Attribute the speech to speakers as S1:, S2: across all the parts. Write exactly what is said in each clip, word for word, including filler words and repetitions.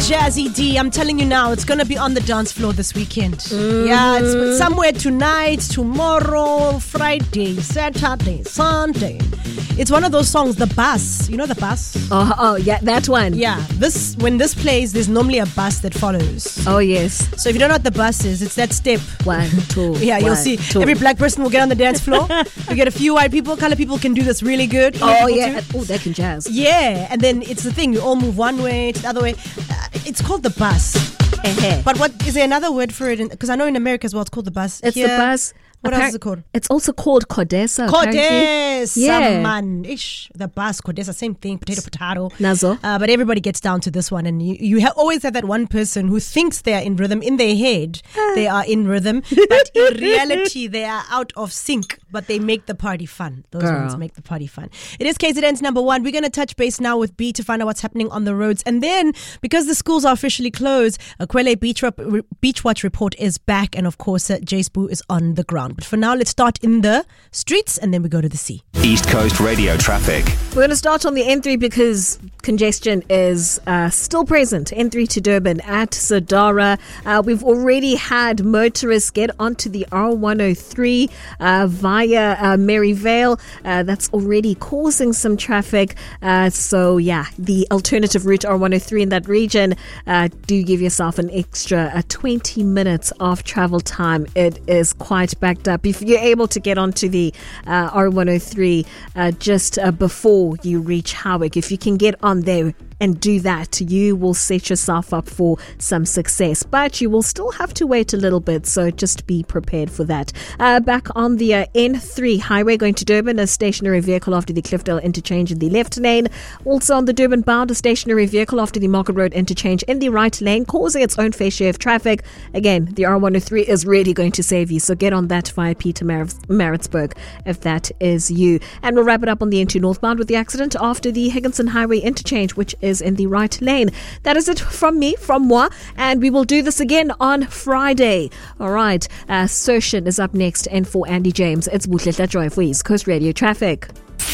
S1: Jazzy D, I'm telling you now, it's gonna be on the dance floor this weekend.
S2: Mm-hmm.
S1: Yeah, it's somewhere tonight, tomorrow, Friday, Saturday, Sunday. It's one of those songs, The Bus. You know The Bus?
S2: Oh, oh yeah, that one.
S1: Yeah, this when this plays, there's normally a bus that follows.
S2: Oh, yes.
S1: So if you don't know what The Bus is, it's that step.
S2: One, two.
S1: Yeah, you'll
S2: one,
S1: see.
S2: Two.
S1: Every black person will get on the dance floor. You get a few white people. Color people can do this really good.
S2: Oh, yeah. Oh, they can jazz.
S1: Yeah, and then it's the thing. You all move one way to the other way. Uh, it's called The Bus.
S2: Uh-huh.
S1: But what is there another word for it? Because I know in America as well, it's called The Bus.
S2: It's
S1: Here,
S2: The Bus.
S1: What
S2: Appar-
S1: else is it called?
S2: It's also called Codesa.
S1: Codesa,
S2: Yeah.
S1: man. Ish, The Bus, Codesa, same thing, potato, potato.
S2: Nazo.
S1: Uh, but everybody gets down to this one, and you, you ha- always have that one person who thinks they are in rhythm. In their head, they are in rhythm, but in reality, they are out of sync. But they make the party fun. Those
S2: Girl.
S1: ones make the party fun. It is K Z N's number one. We're going to touch base now with B to find out what's happening on the roads. And then, because the schools are officially closed, a Kwele Beach, Rep- Beach Watch report is back. And of course, uh, Jace Boo is on the ground. But for now, let's start in the streets and then we go to the sea.
S3: East Coast Radio traffic.
S2: We're going to start on the N three because congestion is uh, still present. N three to Durban at Sadara. Uh, we've already had motorists get onto the R one oh three uh, via uh, Maryvale. Uh, that's already causing some traffic. Uh, so, yeah, the alternative route R one oh three in that region, uh, do give yourself an extra uh, twenty minutes of travel time. It is quite backed up. If you're able to get onto the uh, R one oh three uh, just uh, before you reach Howick, if you can get on there and do that, you will set yourself up for some success. But you will still have to wait a little bit, so just be prepared for that. Uh, back on the uh, N three highway going to Durban, a stationary vehicle after the Cliffdale interchange in the left lane. Also on the Durban bound, a stationary vehicle after the Market Road interchange in the right lane, causing its own fair share of traffic. Again, the R one oh three is really going to save you, so get on that via Peter Mar- Maritzburg if that is you. And we'll wrap it up on the N two northbound with the accident after the Higginson Highway interchange, which is in the right lane. That is it from me, from moi, and we will do this again on Friday. All right, uh, Sershin is up next, and for Andy James, it's Butletla Joy for East Coast Radio Traffic.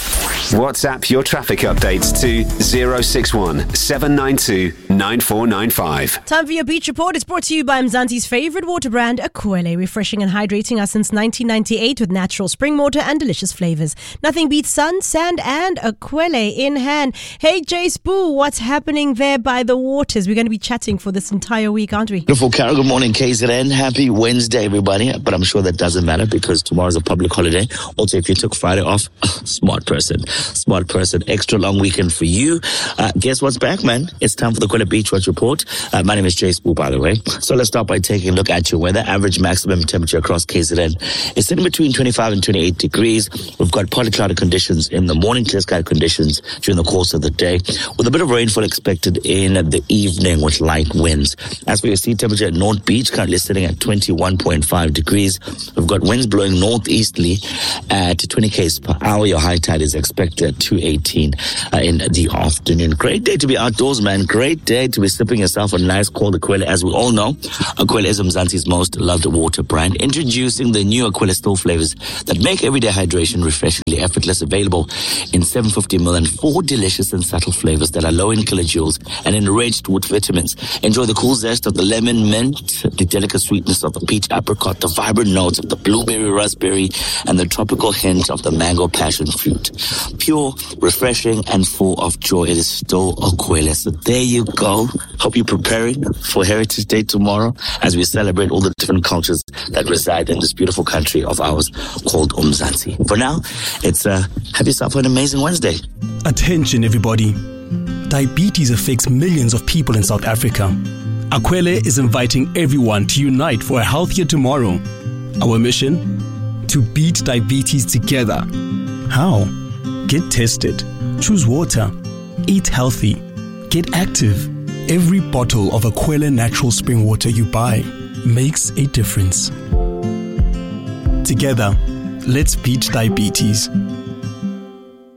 S3: WhatsApp your traffic updates to zero six one seven nine two nine four nine five.
S1: Time for your beach report. It's brought to you by Mzansi's favorite water brand, Akwele, refreshing and hydrating us since nineteen ninety-eight with natural spring water and delicious flavors. Nothing beats sun, sand, and Akwele in hand. Hey, Jace Boo, what's happening there by the waters? We're going to be chatting for this entire week, aren't we?
S4: Beautiful, Carol. Good morning, K Z N. Happy Wednesday, everybody. But I'm sure that doesn't matter because tomorrow's a public holiday. Also, if you took Friday off, smart person. Smart person. Extra long weekend for you. Uh, guess what's back, man? It's time for the Kwele Beach Watch report. Uh, my name is Jace Boo, by the way. So let's start by taking a look at your weather. Average maximum temperature across K Z N is sitting between twenty-five and twenty-eight degrees. We've got partly cloudy conditions in the morning, clear sky conditions during the course of the day, with a bit of rainfall expected in the evening with light winds. As for your sea temperature at North Beach, currently sitting at twenty-one point five degrees. We've got winds blowing northeasterly at twenty kilometers per hour. Your high tide is expected at two eighteen uh, in the afternoon. Great day to be outdoors, man. Great day to be sipping yourself a nice cold Akwele. As we all know, Akwele is Mzansi's most loved water brand. Introducing the new Akwele still flavors that make everyday hydration refreshingly effortless, available in seven hundred fifty milliliters and four delicious and subtle flavors that are low in kilojoules and enriched with vitamins. Enjoy the cool zest of the lemon mint, the delicate sweetness of the peach apricot, the vibrant notes of the blueberry raspberry, and the tropical hint of the mango passion fruit. Pure, refreshing, and full of joy. It is still Akwele. So there you go. Hope you're preparing for Heritage Day tomorrow as we celebrate all the different cultures that reside in this beautiful country of ours called Mzansi. For now, it's uh, have yourself an amazing Wednesday.
S5: Attention, everybody. Diabetes affects millions of people in South Africa. Akwele is inviting everyone to unite for a healthier tomorrow. Our mission? To beat diabetes together. How? Get tested. Choose water. Eat healthy. Get active. Every bottle of Akwele natural spring water you buy makes a difference. Together, let's beat diabetes.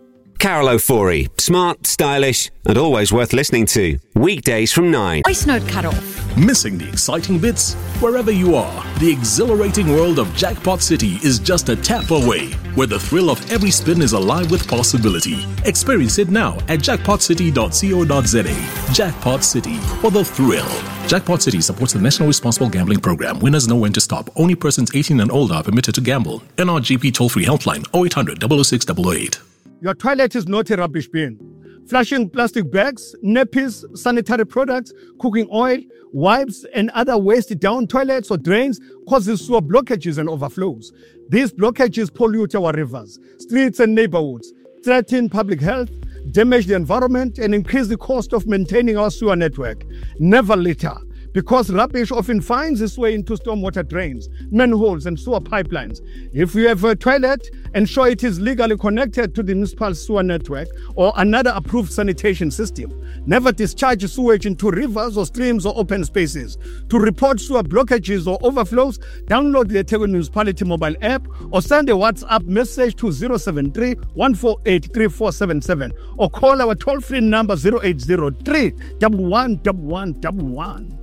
S3: Carol O'Forey, smart, stylish, and always worth listening to. Weekdays from nine.
S6: Voice note cut off.
S5: Missing the exciting bits? Wherever you are, the exhilarating world of Jackpot City is just a tap away, where the thrill of every spin is alive with possibility. Experience it now at jackpot city dot co dot za. Jackpot City, for the thrill. Jackpot City supports the National Responsible Gambling Program. Winners know when to stop. Only persons eighteen and older are permitted to gamble. N R G P toll-free helpline oh eight hundred, double oh six, double oh eight.
S7: Your toilet is not a rubbish bin. Flushing plastic bags, nappies, sanitary products, cooking oil, wipes, and other waste down toilets or drains causes sewer blockages and overflows. These blockages pollute our rivers, streets, and neighborhoods, threaten public health, damage the environment, and increase the cost of maintaining our sewer network. Never litter, because rubbish often finds its way into stormwater drains, manholes, and sewer pipelines. If you have a toilet, ensure it is legally connected to the municipal sewer network or another approved sanitation system. Never discharge sewage into rivers or streams or open spaces. To report sewer blockages or overflows, download the eThekwini Municipality mobile app or send a WhatsApp message to zero seven three, one four eight, three four seven seven or call our toll-free number zero eight zero three, one one one one one one.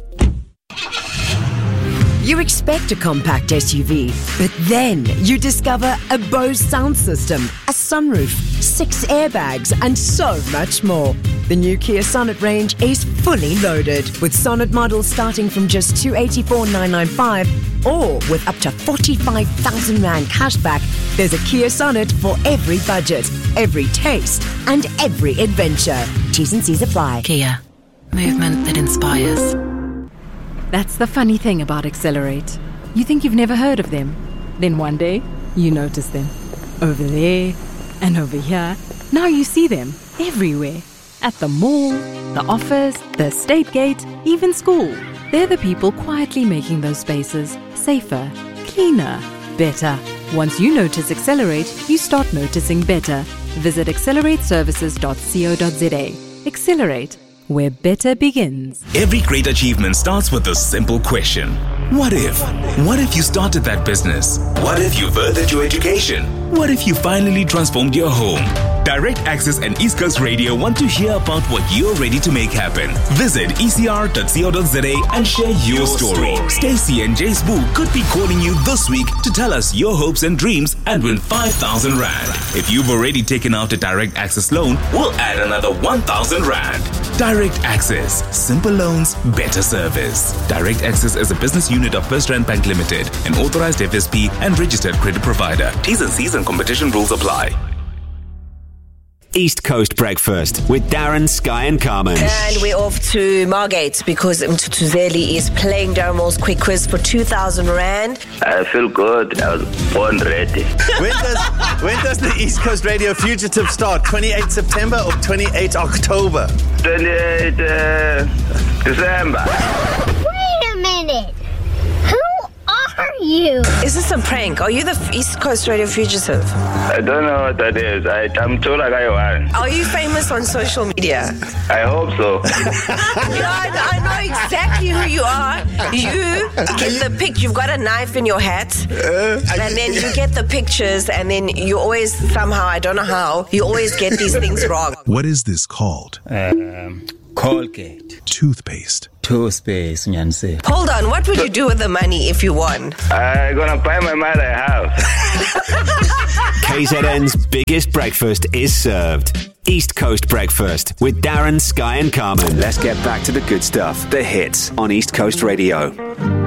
S6: You expect a compact S U V, but then you discover a Bose sound system, a sunroof, six airbags, and so much more. The new Kia Sonet range is fully loaded, with Sonet models starting from just two hundred eighty-four thousand nine hundred ninety-five or with up to forty-five thousand rand cashback. There's a Kia Sonet for every budget, every taste, and every adventure. T's and C's apply.
S8: Kia, movement that inspires. That's the funny thing about Accelerate. You think you've never heard of them. Then one day, you notice them. Over there and over here. Now you see them everywhere. At the mall, the office, the state gate, even school. They're the people quietly making those spaces safer, cleaner, better. Once you notice Accelerate, you start noticing better. Visit accelerate services dot co dot za. Accelerate, where better begins.
S9: Every great achievement starts with a simple question. What if? What if you started that business? What if you furthered your education? What if you finally transformed your home? Direct Access and East Coast Radio want to hear about what you're ready to make happen. Visit e c r dot co dot za and share your, your story. story. Stacey and Jace Boo could be calling you this week to tell us your hopes and dreams and win five thousand rand. If you've already taken out a Direct Access loan, we'll add another one thousand rand. Direct Access. Simple loans, better service. Direct Access is a business unit of First Rand Bank Limited, an authorized F S P and registered credit provider. T's and C's and competition rules apply.
S3: East Coast Breakfast with Darren, Sky and Carmen.
S10: And we're off to Margate because Mtutuzeli is playing Darren Moore's quick quiz for two thousand rand.
S11: I feel good. I was born ready.
S12: When does when does the East Coast Radio Fugitive start? twenty-eighth September or twenty-eighth October?
S11: twenty-eighth uh, December.
S13: Wait a minute. Are you?
S10: Is this a prank? Are you the East Coast Radio Fugitive?
S11: I don't know what that is. I, I'm told like I want.
S10: Are you famous on social media?
S11: I hope so.
S10: Yeah, I, I know exactly who you are. You get the pic. You've got a knife in your hat, uh, and then you get the pictures, and then you always somehow, I don't know how, you always get these things wrong.
S14: What is this called?
S15: Um, Colgate.
S14: Toothpaste.
S15: Toothpaste, Nyanse.
S10: Hold on, what would you do with the money if you won?
S11: I'm gonna buy my mother a house.
S3: K Z N's biggest breakfast is served. East Coast Breakfast with Darren, Sky and Carmen. Let's get back to the good stuff. The hits on East Coast Radio.